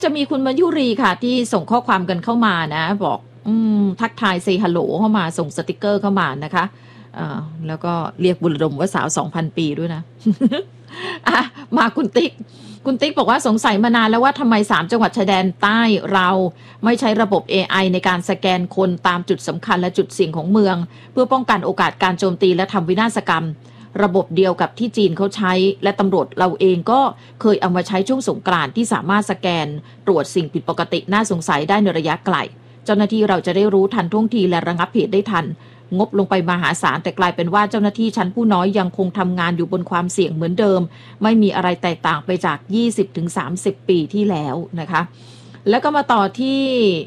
จะมีคุณมายุรีค่ะที่ส่งข้อความกันเข้ามานะบอกทักทายเซฮัลโหลเข้ามาส่งสติกเกอร์เข้ามานะคะแล้วก็เรียกบุญรมว่าสาว 2,000 ปีด้วยนะ มาคุณติ๊กบอกว่าสงสัยมานานแล้วว่าทำไม3จังหวัดชายแดนใต้เราไม่ใช้ระบบ AI ในการสแกนคนตามจุดสำคัญและจุดเสี่ยงของเมืองเพื่อป้องกันโอกาสการโจมตีและทำวินาศกรรมระบบเดียวกับที่จีนเขาใช้และตำรวจเราเองก็เคยเอามาใช้ช่วงสงกรานต์ที่สามารถสแกนตรวจสิ่งผิดปกติน่าสงสัยได้ในระยะไกลเจ้าหน้าที่เราจะได้รู้ทันท่วงทีและระงับเหตุได้ทันงบลงไปมหาศาลแต่กลายเป็นว่าเจ้าหน้าที่ชั้นผู้น้อยยังคงทำงานอยู่บนความเสี่ยงเหมือนเดิมไม่มีอะไรแตกต่างไปจาก 20-30 ปีที่แล้วนะคะแล้วก็มาต่อที่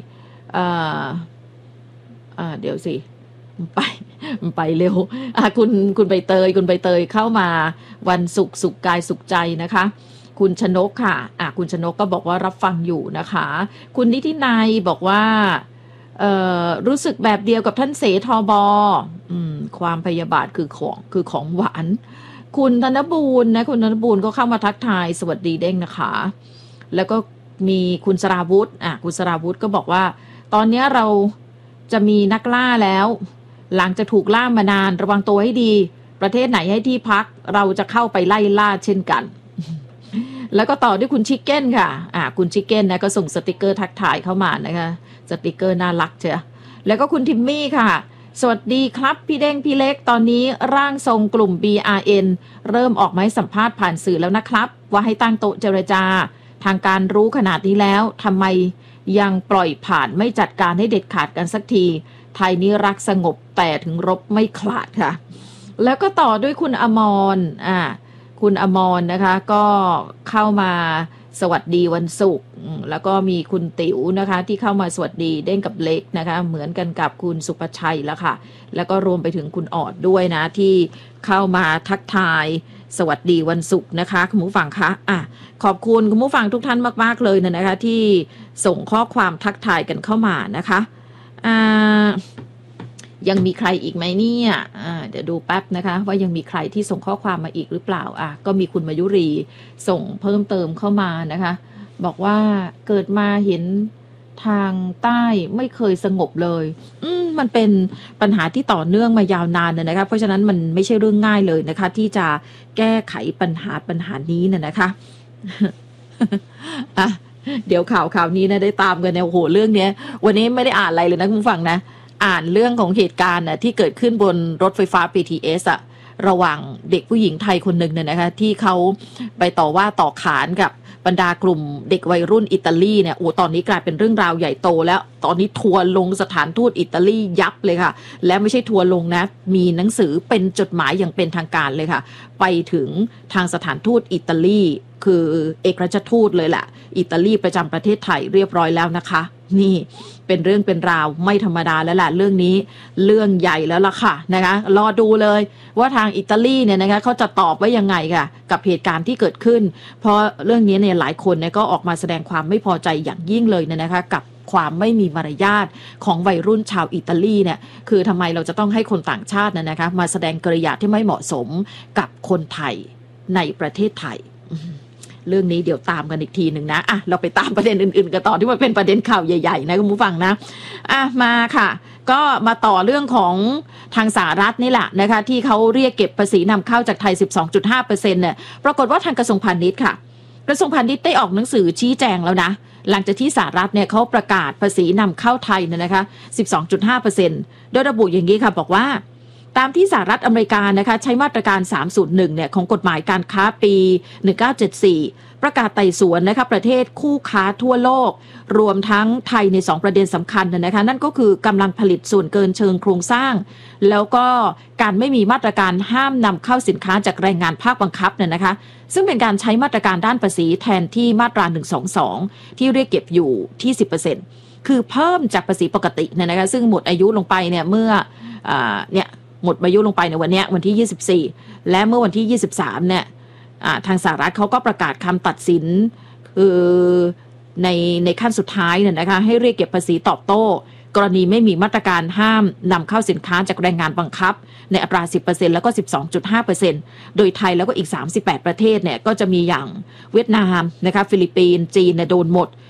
เดี๋ยวสิไปเร็วคุณใบเตยเข้ามาวันศุกร์สุขกายสุขใจนะคะคุณชนกค่ะคุณชนกก็บอกว่ารับฟังอยู่นะคะคุณนิตินัยบอกว่ารู้สึกแบบเดียวกับท่านเสทบความพยาบาทคือของหวานคุณธนบูรณ์นะคุณธนบูรณ์ก็เข้ามาทักทายสวัสดีเด้งนะคะแล้วก็มีคุณสราวุธคุณสราวุธก็บอกว่าตอนนี้เราจะมีนักล่าแล้วหลังจะถูกล่ามานานระวังตัวให้ดีประเทศไหนให้ที่พักเราจะเข้าไปไล่ล่าเช่นกัน แล้วก็ต่อด้วยคุณชิคเก้นค่ะคุณชิคเก้นนะก็ส่งสติกเกอร์ทักทายเข้ามานะคะสติกเกอร์น่ารักเชียวแล้วก็คุณทิมมี่ค่ะสวัสดีครับพี่เด้งพี่เล็กตอนนี้ร่างทรงกลุ่ม BRN เริ่มออกมาให้สัมภาษณ์ผ่านสื่อแล้วนะครับว่าให้ตั้งโต๊ะเจรจาทางการรู้ขนาดนี้แล้วทำไมยังปล่อยผ่านไม่จัดการให้เด็ดขาดกันสักทีไทยนี้รักสงบแต่ถึงรบไม่ขลาดค่ะแล้วก็ต่อด้วยคุณอมรคุณอมรนะคะก็เข้ามาสวัสดีวันศุกร์แล้วก็มีคุณติ๋วนะคะที่เข้ามาสวัสดีเด้งกับเล็กนะคะเหมือนกันกับคุณสุประชัยแล้วค่ะแล้วก็รวมไปถึงคุณออดด้วยนะที่เข้ามาทักทายสวัสดีวันศุกร์นะคะคุณผู้ฟังคะขอบคุณคุณผู้ฟังทุกท่านมากๆเลยนะคะที่ส่งข้อความทักทายกันเข้ามานะคะยังมีใครอีกไหมเนี่ยเดี๋ยวดูแป๊บนะคะว่ายังมีใครที่ส่งข้อความมาอีกหรือเปล่าก็มีคุณมายุรีส่งเพิ่มเติมเข้ามานะคะบอกว่าเกิดมาเห็นทางใต้ไม่เคยสงบเลยมันเป็นปัญหาที่ต่อเนื่องมายาวนานนะคะเพราะฉะนั้นมันไม่ใช่เรื่องง่ายเลยนะคะที่จะแก้ไขปัญหานี้นะคะ เดี๋ยวข่าวนี้นะได้ตามกันเนี่ยโอ้โหเรื่องนี้วันนี้ไม่ได้อ่านอะไรเลยนะคุณผู้ฟังนะอ่านเรื่องของเหตุการณ์ที่เกิดขึ้นบนรถไฟฟ้า BTS ระหว่างเด็กผู้หญิงไทยคนหนึ่งเนี่ยนะคะที่เขาไปต่อว่าต่อขานกับบรรดากลุ่มเด็กวัยรุ่นอิตาลีเนี่ยตอนนี้กลายเป็นเรื่องราวใหญ่โตแล้วตอนนี้ทัวร์ลงสถานทูตอิตาลียับเลยค่ะและไม่ใช่ทัวร์ลงนะมีหนังสือเป็นจดหมายอย่างเป็นทางการเลยค่ะไปถึงทางสถานทูตอิตาลีคือเอกราชทูตเลยแหละอิตาลีประจำประเทศไทยเรียบร้อยแล้วนะคะนี่เป็นเรื่องเป็นราวไม่ธรรมดาแล้วแหละเรื่องนี้เรื่องใหญ่แล้วล่ะค่ะนะคะรอดูเลยว่าทางอิตาลีเนี่ยนะคะเขาจะตอบว่ายังไงค่ะกับเหตุการณ์ที่เกิดขึ้นเพราะเรื่องนี้เนี่ยหลายคนเนี่ยก็ออกมาแสดงความไม่พอใจอย่างยิ่งเลยนะคะกับความไม่มีมารยาทของวัยรุ่นชาวอิตาลีเนี่ยคือทำไมเราจะต้องให้คนต่างชาตินะคะมาแสดงกริยาที่ไม่เหมาะสมกับคนไทยในประเทศไทยเรื่องนี้เดี๋ยวตามกันอีกทีหนึ่งนะเราไปตามประเด็นอื่นๆกันต่อที่มันเป็นประเด็นข่าวใหญ่ๆนะคุณผู้ฟังนะมาค่ะก็มาต่อเรื่องของทางสหรัฐนี่แหละนะคะที่เขาเรียกเก็บภาษีนำเข้าจากไทย 12.5% เนี่ยปรากฏว่าทางกระทรวงพาณิชย์ค่ะกระทรวงพาณิชย์ได้ออกหนังสือชี้แจงแล้วนะหลังจากที่สหรัฐเนี่ยเขาประกาศภาษีนำเข้าไทยเนี่ยนะคะ 12.5% โดยระบุอย่างนี้ค่ะบอกว่าตามที่สหรัฐอเมริกานะคะใช้มาตรการ 301 เนี่ยของกฎหมายการค้าปี 1974 ประกาศไต่สวนนะคะประเทศคู่ค้าทั่วโลกรวมทั้งไทยใน2ประเด็นสำคัญนะคะนั่นก็คือกำลังผลิตส่วนเกินเชิงโครงสร้างแล้วก็การไม่มีมาตรการห้ามนำเข้าสินค้าจากแรงงานภาคบังคับเนี่ยนะคะซึ่งเป็นการใช้มาตรการด้านภาษีแทนที่มาตรา 122 ที่เรียกเก็บอยู่ที่ 10% คือเพิ่มจากภาษีปกติเนี่ยนะคะซึ่งหมดอายุลงไปเนี่ยเมื่อเนี่ยหมดอายุลงไปในวันนี้วันที่ 24 และเมื่อวันที่ 23 เนี่ยทางสหรัฐเขาก็ประกาศคำตัดสินคือในขั้นสุดท้ายเนี่ยนะคะให้เรียกเก็บภาษีตอบโต้กรณีไม่มีมาตรการห้ามนำเข้าสินค้าจากแรงงานบังคับในอัตรา 10% แล้วก็ 12.5% โดยไทยแล้วก็อีก38ประเทศเนี่ยก็จะมีอย่างเวียดนามนะคะฟิลิปปินส์จีนเนี่ยโดนหมด